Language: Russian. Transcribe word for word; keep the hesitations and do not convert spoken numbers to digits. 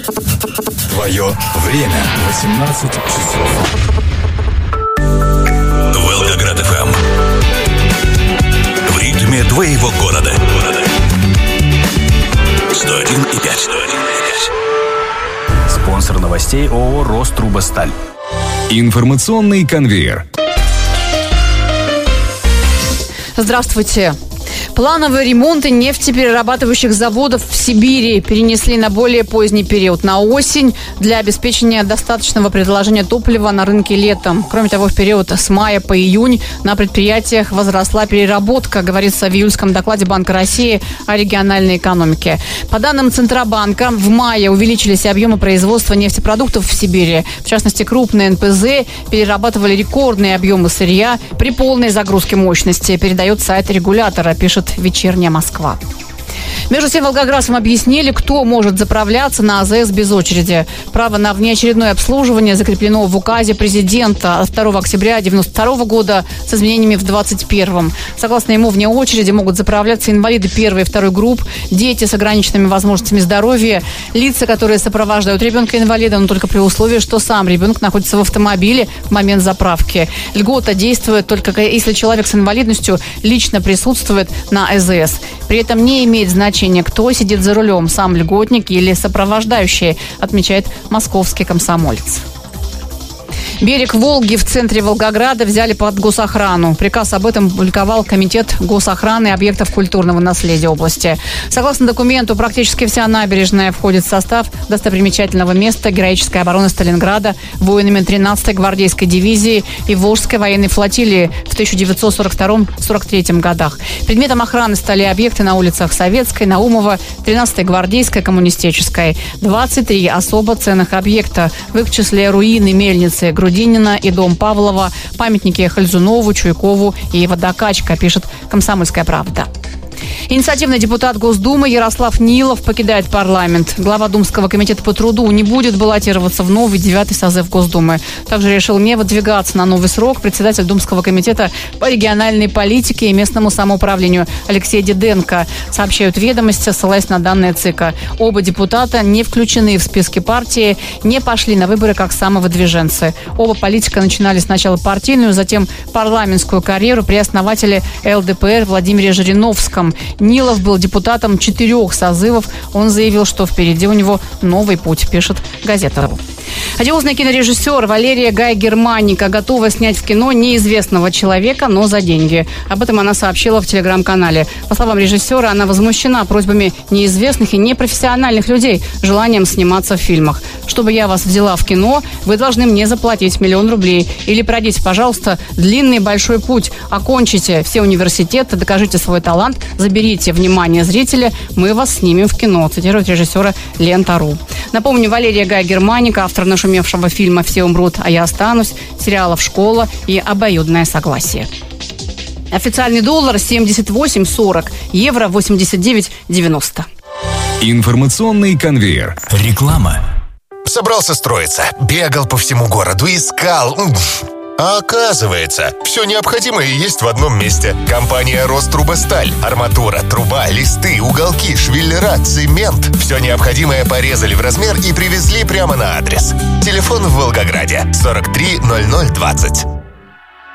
Твое время. восемнадцать часов. Волгоград эф эм. В ритме твоего города. сто один и пять. Спонсор новостей ООО «Рострубосталь». Информационный конвейер. Здравствуйте. Плановые ремонты нефтеперерабатывающих заводов в Сибири перенесли на более поздний период, на осень, для обеспечения достаточного предложения топлива на рынке летом. Кроме того, в период с мая по июнь на предприятиях возросла переработка, говорится в июльском докладе Банка России о региональной экономике. По данным Центробанка, в мае увеличились объемы производства нефтепродуктов в Сибири. В частности, крупные эн пэ зэ перерабатывали рекордные объемы сырья при полной загрузке мощности, передает сайт регулятора, пишет «Вечерняя Москва». Между тем, волгоградцам объяснили, кто может заправляться на а зэ эс без очереди. Право на внеочередное обслуживание закреплено в указе президента от второго октября девяносто второго года с изменениями в двадцать первом. Согласно ему, вне очереди могут заправляться инвалиды первой и второй групп, дети с ограниченными возможностями здоровья, лица, которые сопровождают ребенка-инвалида, но только при условии, что сам ребенок находится в автомобиле в момент заправки. Льгота действует только если человек с инвалидностью лично присутствует на а зэ эс. При этом не имеет значения, кто сидит за рулем, сам льготник или сопровождающий, отмечает московский комсомолец. Берег Волги в центре Волгограда взяли под госохрану. Приказ об этом публиковал Комитет госохраны объектов культурного наследия области. Согласно документу, практически вся набережная входит в состав достопримечательного места героической обороны Сталинграда воинами тринадцатой гвардейской дивизии и Волжской военной флотилии в тысяча девятьсот сорок втором — сорок третьем годах. Предметом охраны стали объекты на улицах Советской, Наумова, тринадцатой гвардейской, Коммунистической. двадцать три особо ценных объекта, в их числе руины мельницы Грудинина и дом Павлова, памятники Хальзунову, Чуйкову и Водокачка, пишет «Комсомольская правда». Инициативный депутат Госдумы Ярослав Нилов покидает парламент. Глава Думского комитета по труду не будет баллотироваться в новый девятый созыв Госдумы. Также решил не выдвигаться на новый срок председатель Думского комитета по региональной политике и местному самоуправлению Алексей Диденко, сообщают «Ведомости», ссылаясь на данные ЦИКа. Оба депутата не включены в списки партии, не пошли на выборы как самовыдвиженцы. Оба политика начинали сначала партийную, затем парламентскую карьеру при основателе эл дэ пэ эр Владимире Жириновском. Нилов был депутатом четырех созывов. Он заявил, что впереди у него новый путь, пишет газета «Ру». Одиозный кинорежиссер Валерия Гай Германика готова снять в кино неизвестного человека, но за деньги. Об этом она сообщила в телеграм-канале. По словам режиссера, она возмущена просьбами неизвестных и непрофессиональных людей желанием сниматься в фильмах. Чтобы я вас взяла в кино, вы должны мне заплатить миллион рублей. Или пройдите, пожалуйста, длинный большой путь. Окончите все университеты, докажите свой талант, заберите внимание зрителя, мы вас снимем в кино, цитирует режиссера Лента.ру. Напомню, Валерия Гай Германика, автор нашумевшего фильма «Все умрут, а я останусь», сериалов «Школа» и «Обоюдное согласие». Официальный доллар семьдесят восемь сорок, евро восемьдесят девять девяносто. Информационный конвейер. Реклама. Собрался строиться, бегал по всему городу, искал. А оказывается, все необходимое есть в одном месте. Компания «Рострубосталь». Арматура, труба, листы, уголки, швеллера, цемент. Все необходимое порезали в размер и привезли прямо на адрес. Телефон в Волгограде сорок три ноль ноль двадцать.